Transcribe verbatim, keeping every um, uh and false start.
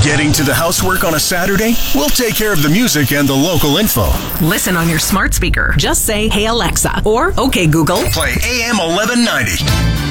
Getting to the housework on a Saturday? We'll take care of the music and the local info. Listen on your smart speaker. Just say, "Hey Alexa," or "Okay Google." Play A M eleven ninety.